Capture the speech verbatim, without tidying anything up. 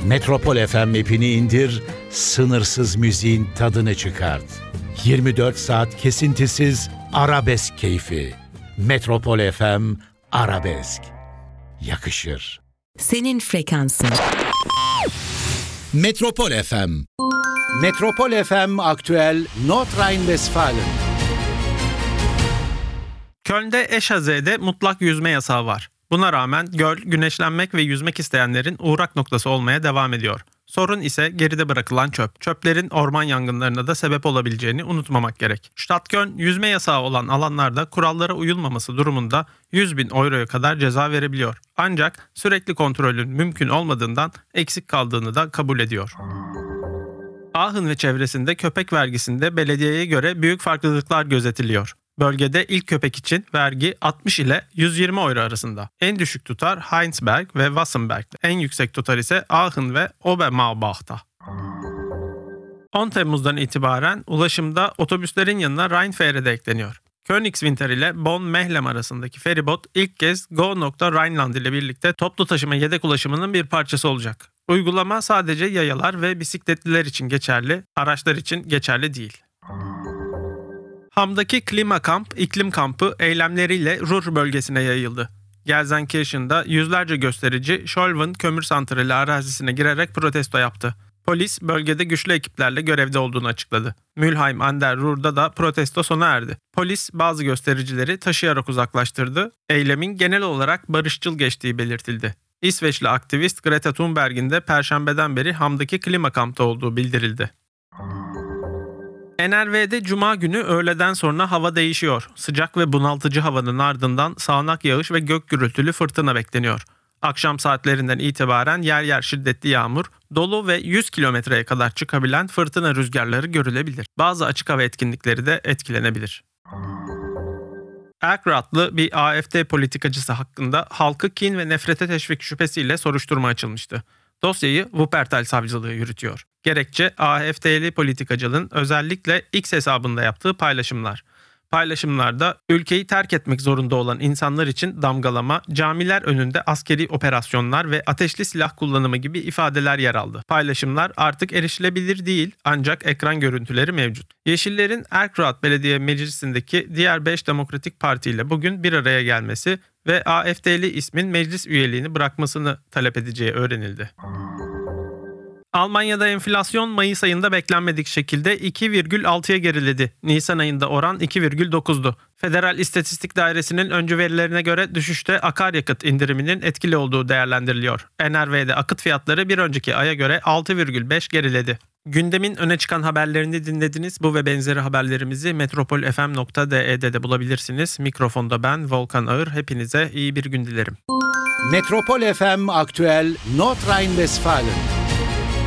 Metropol F M app'ini indir, sınırsız müziğin tadını çıkart. yirmi dört saat kesintisiz arabesk keyfi. Metropol F M Arabesk. Yakışır. Senin frekansın. Metropol F M. Metropol F M aktüel Nordrhein-Westfalen. Köln'de Eschhazee'de mutlak yüzme yasağı var. Buna rağmen göl, güneşlenmek ve yüzmek isteyenlerin uğrak noktası olmaya devam ediyor. Sorun ise geride bırakılan çöp. Çöplerin orman yangınlarına da sebep olabileceğini unutmamak gerek. Stadt Köln, yüzme yasağı olan alanlarda kurallara uyulmaması durumunda yüz bin euroya kadar ceza verebiliyor. Ancak sürekli kontrolün mümkün olmadığından eksik kaldığını da kabul ediyor. Aachen ve çevresinde köpek vergisinde belediyeye göre büyük farklılıklar gözetiliyor. Bölgede ilk köpek için vergi altmış ile yüz yirmi euro arasında. En düşük tutar Heinsberg ve Wassenberg'de. En yüksek tutar ise Aachen ve Obermaubach'ta. on Temmuz'dan itibaren ulaşımda otobüslerin yanına Rheinfähre de ekleniyor. Königswinter ile Bonn-Mehlem arasındaki feribot ilk kez Go.Rhineland ile birlikte toplu taşıma yedek ulaşımının bir parçası olacak. Uygulama sadece yayalar ve bisikletliler için geçerli, araçlar için geçerli değil. Ham'daki klima kamp, iklim kampı eylemleriyle Ruhr bölgesine yayıldı. Gelsenkirchen'da yüzlerce gösterici Scholven kömür santrali arazisine girerek protesto yaptı. Polis bölgede güçlü ekiplerle görevde olduğunu açıkladı. Mülheim an der Ruhr'da da protesto sona erdi. Polis bazı göstericileri taşıyarak uzaklaştırdı. Eylemin genel olarak barışçıl geçtiği belirtildi. İsveçli aktivist Greta Thunberg'in de Perşembeden beri Ham'daki klima kampta olduğu bildirildi. N R V'de Cuma günü öğleden sonra hava değişiyor. Sıcak ve bunaltıcı havanın ardından sağanak yağış ve gök gürültülü fırtına bekleniyor. Akşam saatlerinden itibaren yer yer şiddetli yağmur, dolu ve yüz kilometreye kadar çıkabilen fırtına rüzgarları görülebilir. Bazı açık hava etkinlikleri de etkilenebilir. Erkr adlı bir A F D politikacısı hakkında halkı kin ve nefrete teşvik şüphesiyle soruşturma açılmıştı. Dosyayı Wuppertal savcılığı yürütüyor. Gerekçe A F D'li politikacının özellikle X hesabında yaptığı paylaşımlar. Paylaşımlarda ülkeyi terk etmek zorunda olan insanlar için damgalama, camiler önünde askeri operasyonlar ve ateşli silah kullanımı gibi ifadeler yer aldı. Paylaşımlar artık erişilebilir değil ancak ekran görüntüleri mevcut. Yeşillerin Erkrath Belediye Meclisi'ndeki diğer beş Demokratik Parti ile bugün bir araya gelmesi ve A F D'li ismin meclis üyeliğini bırakmasını talep edeceği öğrenildi. Almanya'da enflasyon Mayıs ayında beklenmedik şekilde iki virgül altıya geriledi. Nisan ayında oran iki virgül dokuzdu. Federal İstatistik Dairesi'nin öncü verilerine göre düşüşte akaryakıt indiriminin etkili olduğu değerlendiriliyor. N R V'de akıt fiyatları bir önceki aya göre altı virgül beş geriledi. Gündemin öne çıkan haberlerini dinlediniz. Bu ve benzeri haberlerimizi metropol f m nokta d e'de de bulabilirsiniz. Mikrofonda ben Volkan Ağır. Hepinize iyi bir gün dilerim. Metropol F M aktüel Nordrhein-Westfalen.